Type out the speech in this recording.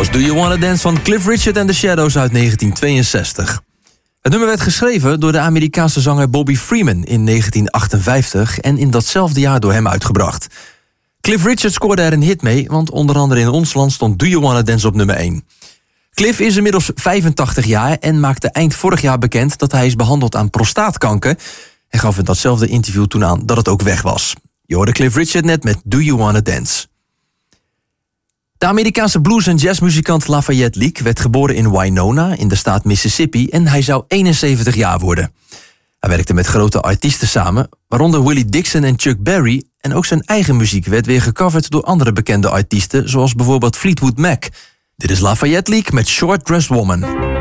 was Do You Wanna Dance van Cliff Richard and the Shadows uit 1962. Het nummer werd geschreven door de Amerikaanse zanger Bobby Freeman in 1958... en in datzelfde jaar door hem uitgebracht. Cliff Richard scoorde er een hit mee, want onder andere in ons land stond Do You Wanna Dance op nummer 1. Cliff is inmiddels 85 jaar en maakte eind vorig jaar bekend dat hij is behandeld aan prostaatkanker... en gaf in datzelfde interview toen aan dat het ook weg was. Je hoorde Cliff Richard net met Do You Wanna Dance. De Amerikaanse blues- en jazzmuzikant Lafayette Leak werd geboren in Winona in de staat Mississippi en hij zou 71 jaar worden. Hij werkte met grote artiesten samen, waaronder Willie Dixon en Chuck Berry, en ook zijn eigen muziek werd weer gecoverd door andere bekende artiesten, zoals bijvoorbeeld Fleetwood Mac. Dit is Lafayette Leak met Short Dressed Woman.